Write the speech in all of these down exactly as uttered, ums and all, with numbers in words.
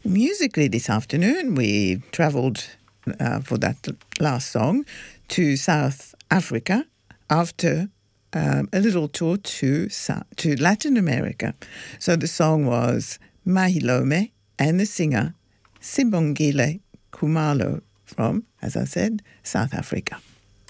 Musically this afternoon, we travelled uh, for that last song to South Africa after um, a little tour to to Latin America. So the song was Mahilome and the singer Sibongile Khumalo from, as I said, South Africa.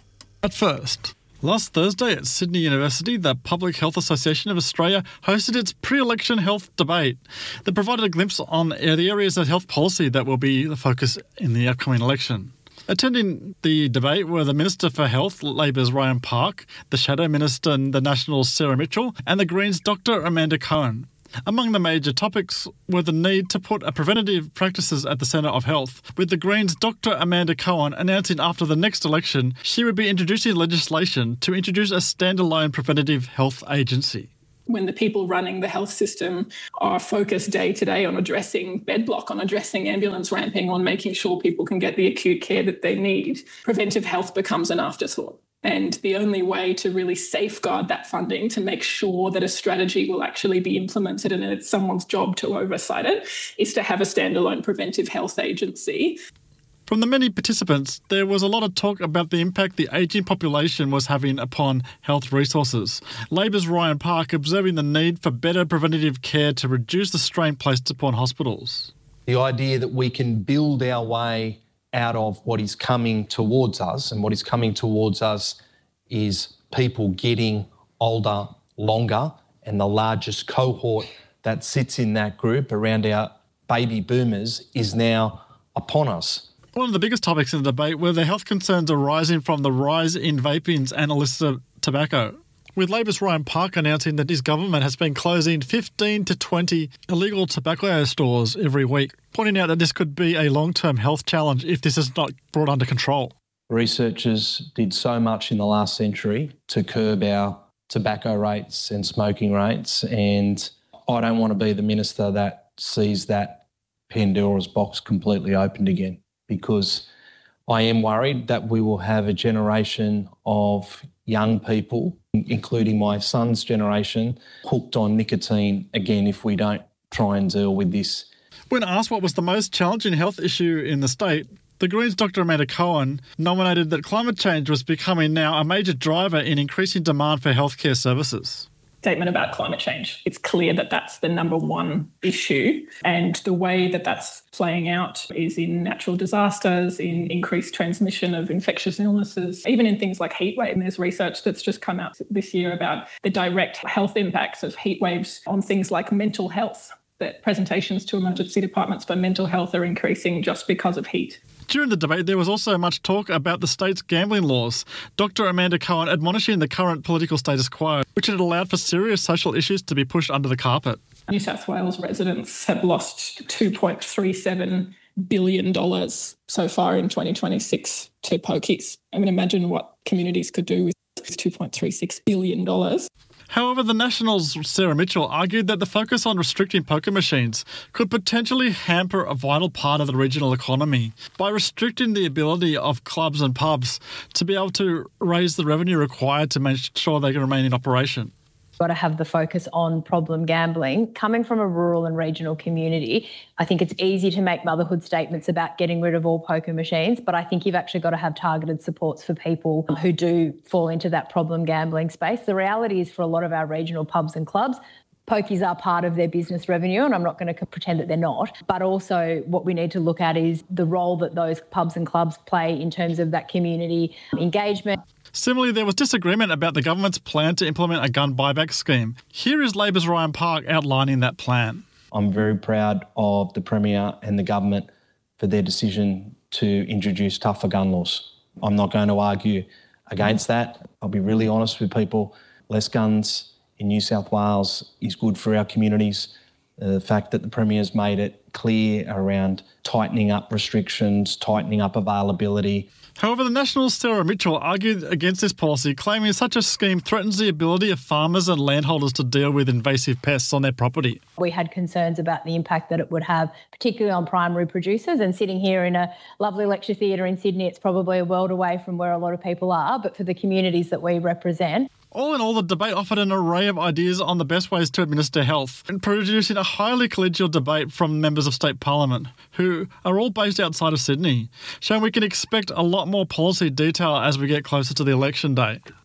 At first, last Thursday at Sydney University, the Public Health Association of Australia hosted its pre-election health debate that provided a glimpse on the areas of health policy that will be the focus in the upcoming election. Attending the debate were the Minister for Health, Labor's Ryan Park, the Shadow Minister, the Nationals' Sarah Mitchell, and the Greens' Doctor Amanda Cohen. Among the major topics were the need to put a preventative practices at the centre of health, with the Greens' Doctor Amanda Cohen announcing after the next election she would be introducing legislation to introduce a standalone preventative health agency. When the people running the health system are focused day to day on addressing bed block, on addressing ambulance ramping, on making sure people can get the acute care that they need, preventive health becomes an afterthought. And the only way to really safeguard that funding, to make sure that a strategy will actually be implemented and it's someone's job to oversight it, is to have a standalone preventive health agency. From the many participants, there was a lot of talk about the impact the ageing population was having upon health resources. Labor's Ryan Park observing the need for better preventative care to reduce the strain placed upon hospitals. The idea that we can build our way out of what is coming towards us, and what is coming towards us is people getting older longer, and the largest cohort that sits in that group around our baby boomers is now upon us. One of the biggest topics in the debate were the health concerns arising from the rise in vaping and illicit tobacco, with Labor's Ryan Park announcing that his government has been closing fifteen to twenty illegal tobacco stores every week, pointing out that this could be a long-term health challenge if this is not brought under control. Researchers did so much in the last century to curb our tobacco rates and smoking rates, and I don't want to be the minister that sees that Pandora's box completely opened again, because I am worried that we will have a generation of young people, including my son's generation, hooked on nicotine again if we don't try and deal with this. When asked what was the most challenging health issue in the state, the Greens' Doctor Amanda Cohen nominated that climate change was becoming now a major driver in increasing demand for healthcare services. Statement about climate change. It's clear that that's the number one issue, and the way that that's playing out is in natural disasters, in increased transmission of infectious illnesses, even in things like heat wave. And there's research that's just come out this year about the direct health impacts of heat waves on things like mental health, that presentations to emergency departments for mental health are increasing just because of heat. During the debate, there was also much talk about the state's gambling laws. Doctor Amanda Cohen admonishing the current political status quo, which had allowed for serious social issues to be pushed under the carpet. New South Wales residents have lost two point three seven billion dollars so far in twenty twenty-six to pokies. I mean, imagine what communities could do with two point three six billion dollars. However, the Nationals' Sarah Mitchell argued that the focus on restricting poker machines could potentially hamper a vital part of the regional economy by restricting the ability of clubs and pubs to be able to raise the revenue required to make sure they can remain in operation. Got to have the focus on problem gambling. Coming from a rural and regional community, I think it's easy to make motherhood statements about getting rid of all poker machines, but I think you've actually got to have targeted supports for people who do fall into that problem gambling space. The reality is for a lot of our regional pubs and clubs, pokies are part of their business revenue, and I'm not going to pretend that they're not. But also what we need to look at is the role that those pubs and clubs play in terms of that community engagement. Similarly, there was disagreement about the government's plan to implement a gun buyback scheme. Here is Labor's Ryan Park outlining that plan. I'm very proud of the Premier and the government for their decision to introduce tougher gun laws. I'm not going to argue against that. I'll be really honest with people. Less guns in New South Wales is good for our communities. Uh, the fact that the Premier's made it clear around tightening up restrictions, tightening up availability. However, the Nationals' Sarah Mitchell argued against this policy, claiming such a scheme threatens the ability of farmers and landholders to deal with invasive pests on their property. We had concerns about the impact that it would have, particularly on primary producers. And sitting here in a lovely lecture theatre in Sydney, it's probably a world away from where a lot of people are. But for the communities that we represent, All in all, the debate offered an array of ideas on the best ways to administer health, and producing a highly collegial debate from members of state parliament, who are all based outside of Sydney, showing we can expect a lot more policy detail as we get closer to the election date.